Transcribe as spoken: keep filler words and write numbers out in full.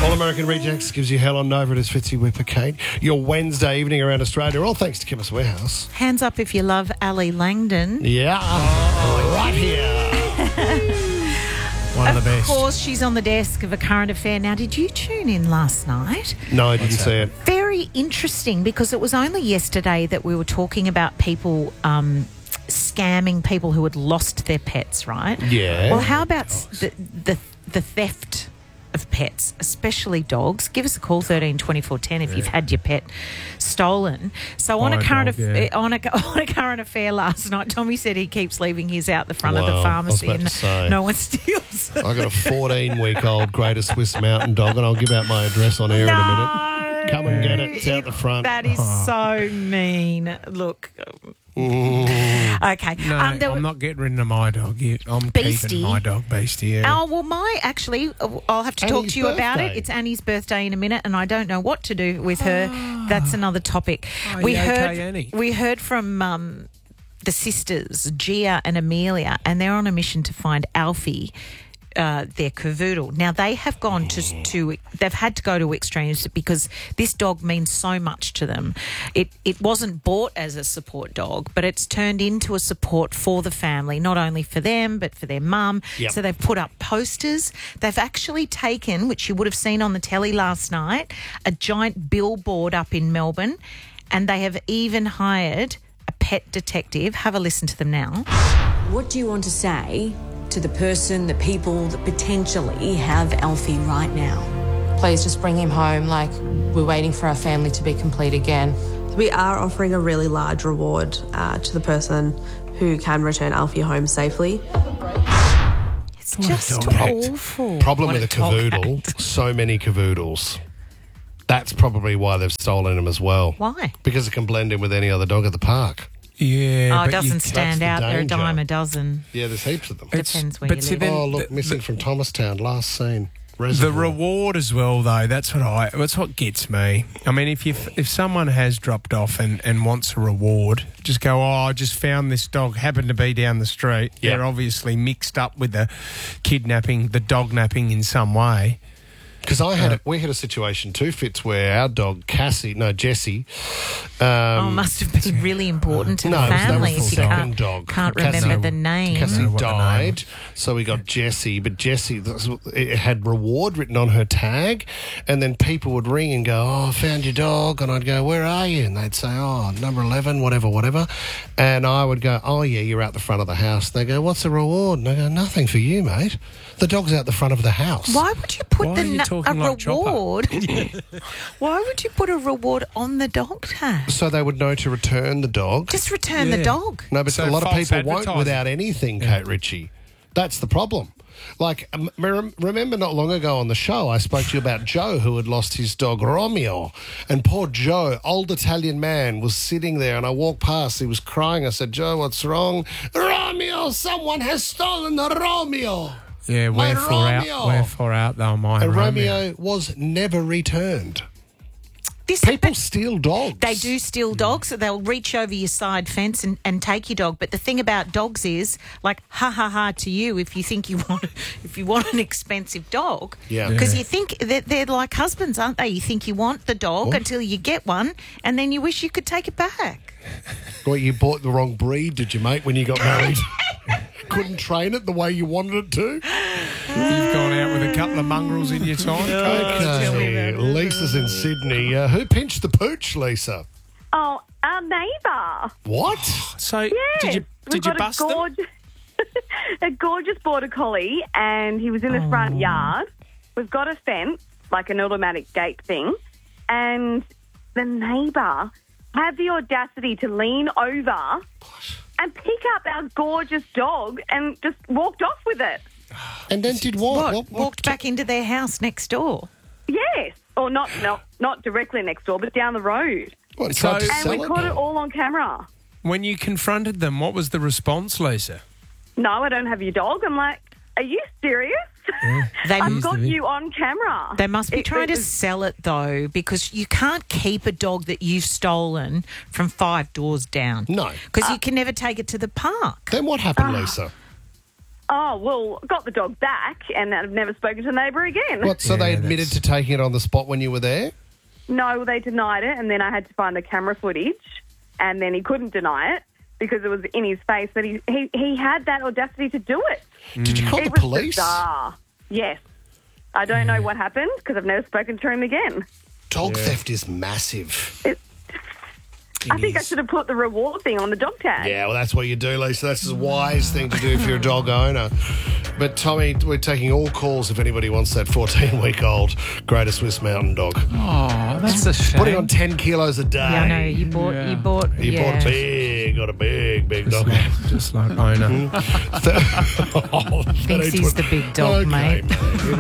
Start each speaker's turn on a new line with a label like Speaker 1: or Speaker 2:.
Speaker 1: All American Rejects gives you hell on Nova. It is Fitzy Whipper Kate. Your Wednesday evening around Australia, all thanks to Chemist Warehouse.
Speaker 2: Hands up if you love Ali Langdon.
Speaker 1: Yeah, oh, right here.
Speaker 3: One of,
Speaker 2: of
Speaker 3: the best.
Speaker 2: Of course, she's on the desk of A Current Affair. Now, did you tune in last night?
Speaker 1: No, I didn't see it.
Speaker 2: Very interesting, because it was only yesterday that we were talking about people um, scamming people who had lost their pets, right?
Speaker 1: Yeah.
Speaker 2: Well, how about the, the the theft of pets, especially dogs? Give us a call, thirteen twenty-four ten, if yeah. you've had your pet stolen. So on
Speaker 3: By
Speaker 2: a
Speaker 3: a
Speaker 2: current
Speaker 3: dog,
Speaker 2: aff-
Speaker 3: yeah.
Speaker 2: on a on a current affair last night, Tommy said he keeps leaving his out the front
Speaker 1: Wow,
Speaker 2: of the pharmacy
Speaker 1: I was about
Speaker 2: and
Speaker 1: to say.
Speaker 2: no one steals.
Speaker 1: I got a fourteen-week-old Greater Swiss Mountain Dog, and I'll give out my address on air
Speaker 2: no,
Speaker 1: in a minute. Come and get it. It's out the front.
Speaker 2: That is
Speaker 3: Oh.
Speaker 2: so mean. Look.
Speaker 1: Mm.
Speaker 2: Okay.
Speaker 3: No,
Speaker 2: um, there
Speaker 3: I'm
Speaker 2: were-
Speaker 3: not getting rid of my dog yet. I'm
Speaker 2: Beastie.
Speaker 3: keeping my dog, Beastie. Yeah.
Speaker 2: Oh, well, my, actually, I'll have to talk
Speaker 1: Annie's
Speaker 2: to you about it.
Speaker 1: birthday.
Speaker 2: It's Annie's birthday in a minute, and I don't know what to do with her. That's another topic.
Speaker 3: Are
Speaker 2: we
Speaker 3: you
Speaker 2: heard
Speaker 3: okay, Annie?
Speaker 2: we heard from um, the sisters, Gia and Amelia, and they're on a mission to find Alfie, uh, their cavoodle. Now, they have gone to, to, they've had to go to extremes because this dog means so much to them. It it wasn't bought as a support dog, but it's turned into a support for the family, not only for them, but for their mum.
Speaker 1: Yep.
Speaker 2: So they've put up posters. They've actually taken, which you would have seen on the telly last night, a giant billboard up in Melbourne, and they have even hired a pet detective. Have a listen to them now.
Speaker 4: What do you want to say to the person, the people that potentially have Alfie right now?
Speaker 5: Please just bring him home. Like, we're waiting for our family to be complete again.
Speaker 6: We are offering a really large reward uh, to the person who can return Alfie home safely.
Speaker 2: It's just
Speaker 3: dog act.
Speaker 2: awful.
Speaker 1: Problem
Speaker 2: What
Speaker 1: with a
Speaker 2: dog
Speaker 1: cavoodle,
Speaker 2: act.
Speaker 1: so many cavoodles. That's probably why they've stolen them as well.
Speaker 2: Why?
Speaker 1: Because it can blend in with any other dog at the park.
Speaker 3: Yeah.
Speaker 2: Oh,
Speaker 3: but
Speaker 2: it doesn't
Speaker 3: you,
Speaker 2: stand
Speaker 1: that's
Speaker 2: out.
Speaker 1: the
Speaker 2: They're a
Speaker 1: danger.
Speaker 2: dime a dozen.
Speaker 1: Yeah, there's heaps of them.
Speaker 3: It's-
Speaker 2: Depends where
Speaker 3: but
Speaker 2: you
Speaker 3: see,
Speaker 2: live.
Speaker 3: then
Speaker 1: Oh, look,
Speaker 3: the-
Speaker 1: missing
Speaker 3: the-
Speaker 1: from Thomastown, last scene.
Speaker 3: The
Speaker 1: Reservoir.
Speaker 3: reward as well, though. That's what I. That's what gets me. I mean, if you if someone has dropped off and, and wants a reward, just go. Oh, I just found this dog. Happened to be down the street.
Speaker 1: Yeah.
Speaker 3: They're obviously mixed up with the kidnapping, the dog napping in some way.
Speaker 1: Because I had a, we had a situation too, Fitz, where our dog Cassie, no Jessie. Um,
Speaker 2: Oh, must have been really important to
Speaker 1: no,
Speaker 2: the
Speaker 1: it was- that
Speaker 2: family
Speaker 1: was
Speaker 2: if
Speaker 1: the
Speaker 2: you
Speaker 1: second
Speaker 2: can't,
Speaker 1: dog.
Speaker 2: can't
Speaker 1: Cassie-
Speaker 2: remember the name.
Speaker 1: Cassie
Speaker 3: know what the name
Speaker 1: died, so we got Jessie, but Jessie it had reward written on her tag, and then people would ring and go, "Oh, I found your dog," and I'd go, "Where are you?" And they'd say, "Oh, number eleven, whatever, whatever," and I would go, "Oh yeah, you're out the front of the house." They go, "What's the reward?" And I go, "Nothing for you, mate. The dog's out the front of the house."
Speaker 2: Why would you put
Speaker 3: Why
Speaker 2: the
Speaker 3: are you
Speaker 2: na-
Speaker 3: talking
Speaker 2: a
Speaker 3: like Chopper?
Speaker 2: reward? Why would you put a reward on the dog tag?
Speaker 1: So they would know to return the dog.
Speaker 2: Just return
Speaker 3: Yeah.
Speaker 2: the dog.
Speaker 1: No, but
Speaker 3: So
Speaker 1: a lot of
Speaker 3: false
Speaker 1: people won't
Speaker 3: advertising.
Speaker 1: without anything, Kate Ritchie. That's the problem. Like, um, rem- remember not long ago on the show, I spoke to you about Joe, who had lost his dog Romeo. And poor Joe, old Italian man, was sitting there, and I walked past. He was crying. I said, "Joe, what's wrong?" "Romeo, someone has stolen the Romeo."
Speaker 3: Yeah,
Speaker 1: My
Speaker 3: wherefore
Speaker 1: Romeo.
Speaker 3: out, wherefore out thou my
Speaker 1: And
Speaker 3: Romeo.
Speaker 1: Romeo was never returned.
Speaker 2: This
Speaker 1: People
Speaker 2: but
Speaker 1: steal dogs.
Speaker 2: They do steal dogs, so they'll reach over your side fence and, and take your dog. But the thing about dogs is, like, ha ha ha to you if you think you want if you want an expensive dog.
Speaker 1: Yeah.
Speaker 2: Because
Speaker 3: Yeah.
Speaker 2: you think that they're like husbands, aren't they? You think you want the dog
Speaker 1: What?
Speaker 2: until you get one, and then you wish you could take it back.
Speaker 1: What, you bought the wrong breed, did you, mate, when you got married? Couldn't train it the way you wanted it to?
Speaker 3: You've gone out with a couple of mongrels in your time.
Speaker 1: Okay, Lisa's in Sydney. Uh, who pinched the pooch, Lisa?
Speaker 7: Oh, our neighbour.
Speaker 1: What?
Speaker 3: So
Speaker 7: Yeah.
Speaker 3: did you
Speaker 7: We've
Speaker 3: did you
Speaker 7: got
Speaker 3: bust
Speaker 7: a
Speaker 3: them?
Speaker 7: gorgeous, a gorgeous border collie, and he was in the front yard. We've got a fence, like an automatic gate thing, and the neighbour had the audacity to lean over and pick up our gorgeous dog and just walked off with it.
Speaker 1: And then did what?
Speaker 2: What?
Speaker 1: What- what-
Speaker 2: Walked back into their house next door.
Speaker 7: Yes, or not, not, not directly next door, but down the road.
Speaker 1: what, tried
Speaker 3: So-
Speaker 1: to
Speaker 7: And
Speaker 1: sell
Speaker 7: we
Speaker 1: it?
Speaker 7: caught it all on camera.
Speaker 3: When you confronted them, what was the response, Lisa?
Speaker 7: No, I don't have your dog. I'm like, are you serious?
Speaker 2: They
Speaker 7: I've
Speaker 3: Used
Speaker 7: got
Speaker 3: to be.
Speaker 7: you on camera.
Speaker 2: They must be
Speaker 7: It-
Speaker 2: trying
Speaker 7: it
Speaker 2: to
Speaker 7: was-
Speaker 2: sell it, though, because you can't keep a dog that you've stolen from five doors down.
Speaker 1: No.
Speaker 2: Because you can never take it to the park.
Speaker 1: Then what happened, Lisa?
Speaker 7: Oh, well, got the dog back and I've never spoken to the neighbour again.
Speaker 1: What? So
Speaker 3: Yeah,
Speaker 1: they admitted
Speaker 3: that's-
Speaker 1: to taking it on the spot when you were there?
Speaker 7: No, they denied it, and then I had to find the camera footage, and then he couldn't deny it because it was in his face that he, he, he had that audacity to do it.
Speaker 1: Did you call
Speaker 7: It
Speaker 1: the
Speaker 7: was
Speaker 1: police?
Speaker 7: bizarre. Yes. I don't know what happened because I've never spoken to him again.
Speaker 1: Dog theft is massive.
Speaker 7: It, I think I should have put the reward thing on the dog tag.
Speaker 1: Yeah, well, that's what you do, Lisa. That's a wise thing to do if you're a dog owner. But, Tommy, we're taking all calls if anybody wants that fourteen-week-old Greater Swiss Mountain Dog.
Speaker 8: Oh, that's a shame.
Speaker 1: Putting on ten kilos a day.
Speaker 2: Yeah, I know. You bought,
Speaker 8: Yeah.
Speaker 2: you bought,
Speaker 1: You
Speaker 2: yeah.
Speaker 1: bought big, got a big, big
Speaker 3: Just
Speaker 1: dog.
Speaker 3: like, just like owner.
Speaker 1: Oh,
Speaker 2: Thinks he's the big dog,
Speaker 1: okay,
Speaker 2: mate.
Speaker 1: mate.